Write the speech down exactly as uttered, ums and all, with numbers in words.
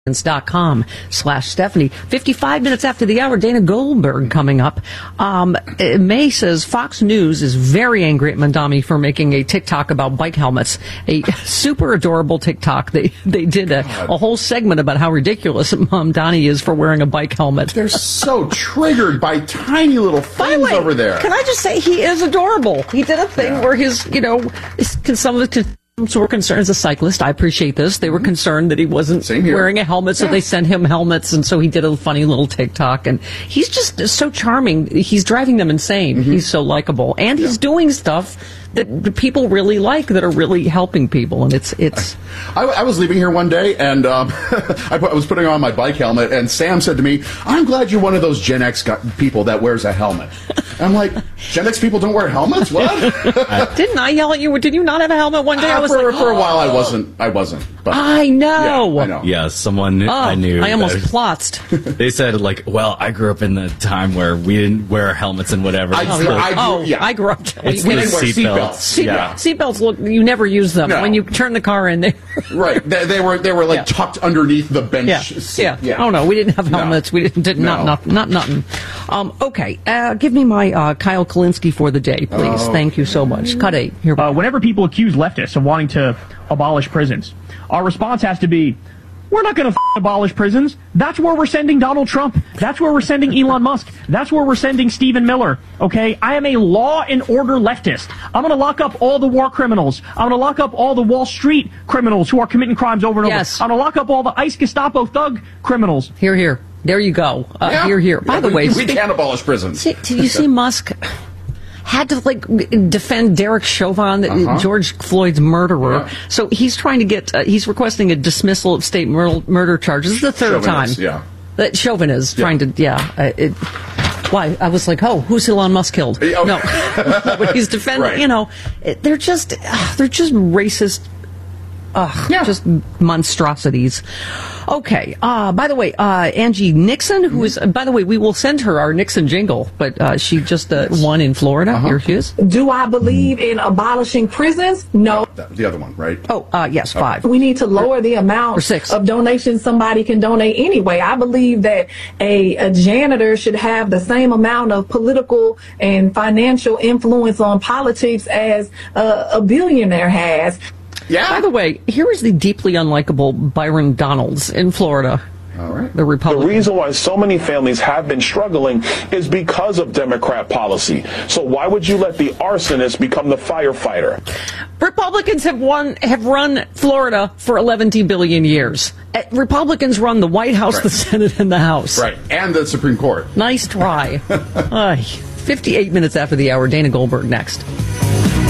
dot com slash Stephanie. fifty-five minutes after the hour, Dana Goldberg coming up. Um, May says Fox News is very angry at Mamdani for making a TikTok about bike helmets. A super adorable TikTok. They they did a, a whole segment about how ridiculous Mamdani is for wearing a bike helmet. They're so triggered by tiny little things way, over there. Can I just say he is adorable? He did a thing Yeah. where his, you know, his, some of the were concerned as a cyclist. I appreciate this. They were concerned that he wasn't wearing a helmet, so Yeah. they sent him helmets, and so he did a funny little TikTok. And he's just so charming. He's driving them insane. Mm-hmm. He's so likable, and he's yeah. doing stuff that people really like, that are really helping people. And it's it's. I, I was leaving here one day, and um, I, put, I was putting on my bike helmet, and Sam said to me, "I'm glad you're one of those Gen X people that wears a helmet." And I'm like, Gen X people don't wear helmets? What? Didn't I yell at you? Did you not have a helmet one day? Uh, I was for, like, for a while, oh. I wasn't. I wasn't. But I know. Yeah, I know. Yeah, someone knew, oh, I knew. I almost that, plotzed. They said, like, well, I grew up in the time where we didn't wear helmets and whatever. I, It's grew, the- I, grew, oh, yeah. I grew up. It's we the didn't wear seatbelts. seatbelts. Yeah. Seatbelts, look, you never use them. No. When you turn the car in, they right. They, they were they were like Yeah. tucked underneath the bench. Yeah. seat. yeah, yeah. Oh no, we didn't have No. helmets. We didn't did not No. not not nothing. Um, okay, uh, give me my uh, Kyle Kalinske for the day, please. Oh. Thank you so much. Cut eight. Here. We Uh, whenever people accuse leftists of wanting to abolish prisons, our response has to be, we're not going to f- abolish prisons. That's where we're sending Donald Trump. That's where we're sending Elon Musk. That's where we're sending Stephen Miller. Okay? I am a law and order leftist. I'm going to lock up all the war criminals. I'm going to lock up all the Wall Street criminals who are committing crimes over and Yes. over. I'm going to lock up all the ICE Gestapo thug criminals. Here, here. There you go. Uh, Yeah. Here, here. By Yeah, the we, way, we can't abolish prisons. see, do you see Musk had to like defend Derek Chauvin, Uh-huh. George Floyd's murderer. Yeah. So he's trying to get. Uh, he's requesting a dismissal of state mur- murder charges. This is the third Chauvinist, time. yeah. That Chauvin is Yeah. trying to. Yeah. Uh, it, why? I was like, oh, who's Elon Musk killed? Oh. No, but he's defending. Right. You know, it, they're just uh, they're just racist. Ugh, Yeah. just monstrosities. Okay. Uh, by the way, uh, Angie Nixon, who is, uh, by the way, we will send her our Nixon jingle, but uh, she just uh, won in Florida. Uh-huh. Here she is. Do I believe in abolishing prisons? No. The, the other one, right? Oh, uh, yes, five. We need to lower the amount Or six. of donations somebody can donate anyway. I believe that a, a janitor should have the same amount of political and financial influence on politics as uh, a billionaire has. Yeah. By the way, here is the deeply unlikable Byron Donalds in Florida. All right. The The Republican. reason why so many families have been struggling is because of Democrat policy. So why would you let the arsonist become the firefighter? Republicans have won, have run Florida for eleven billion years. Uh, Republicans run the White House, Right. the Senate, and the House. Right. And the Supreme Court. Nice try. Ay, fifty-eight minutes after the hour, Dana Goldberg next.